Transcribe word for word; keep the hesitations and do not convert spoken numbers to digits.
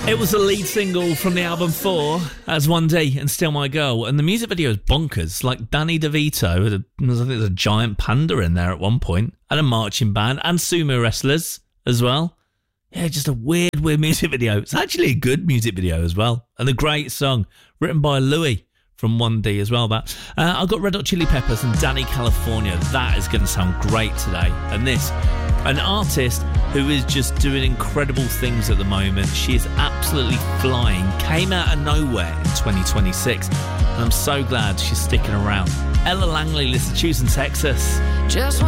It was the lead single from the album Four, as One D and Still My Girl, and the music video is bonkers. Like Danny DeVito, I think there's a giant panda in there at one point, and a marching band, and sumo wrestlers as well. Yeah, just a weird, weird music video. It's actually a good music video as well, and a great song written by Louis from one D as well. That uh, I've got Red Hot Chili Peppers and Danny California. That is going to sound great today. And this, an artist who is just doing incredible things at the moment. She is absolutely flying. Came out of nowhere in twenty twenty-six, and I'm so glad she's sticking around. Ella Langley, Massachusetts, Texas. Just